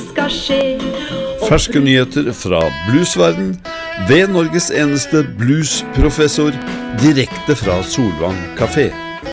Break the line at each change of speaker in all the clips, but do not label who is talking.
skal skje.
Ferske nyheter fra bluesverden ved Norges eneste bluesprofessor, direkte fra Solvang Café.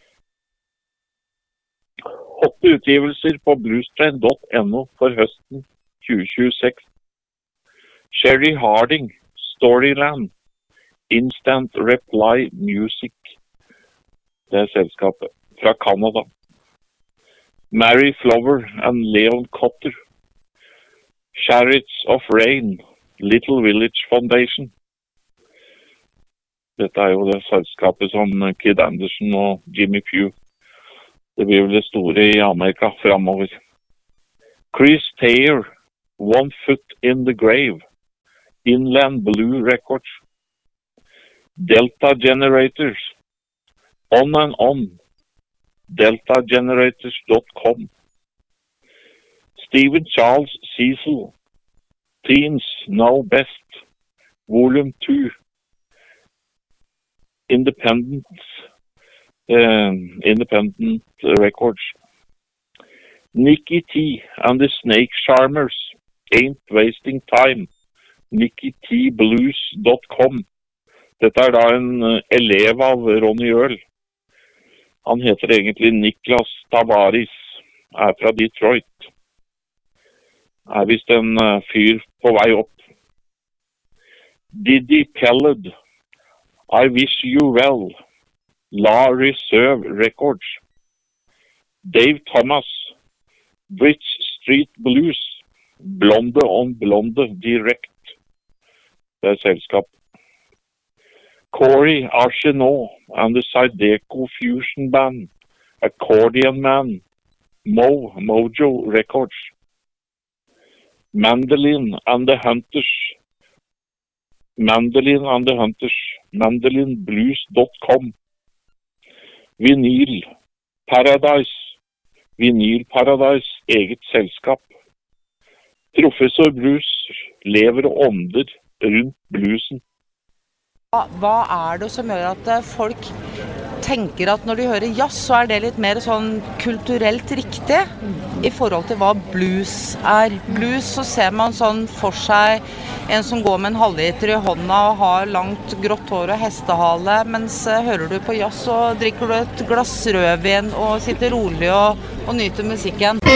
8 utgivelser på bluestrain.no for høsten 2026. Sherry Harding, Storyland, Instant Reply Music, det selskapet fra Canada. Mary Flower and Leon Cotter, Chariots of Rain, Little Village Foundation. Dette jo det selskapet som Kid Anderson og Jimmy Pugh. Det blir vel det store i Amerika fremover. Chris Thayer, One Foot in the Grave, Inland Blue Records. Delta Generators, On and On, deltagenerators.com. Stephen Charles Cecil, Teens Know Best, Volume 2, Independent Records. Nicky T and the Snake Charmers, Ain't Wasting Time, NickyTBlues.com. Dette da en elev av Ronny Earl. Han heter egentlig Niklas Tavares, fra Detroit. Vist en fyr på vei opp. Diddy Khaled, I Wish You Well, La Reserve Records. Dave Thomas, Bridge Street Blues, Blonde on Blonde Direct. Det selskap. Corey Arsenault and the Zydeco Fusion Band, Accordion Man, Mojo Records. Mandolin and the Hunters, mandolinblues.com. Vinyl Paradise, eget selskap. Professor Bruce lever og ånder rundt bluesen.
Hva det som gjør at folk tenker at når de hører jazz, så det litt mer sånn kulturelt riktig i forhold til hva blues Blues, så ser man sånn for seg en som går med en halvliter i hånda og har langt grått hår og hestehale, mens hører du på jazz, så drikker du et glass rødvin og sitter rolig og nyter musikken.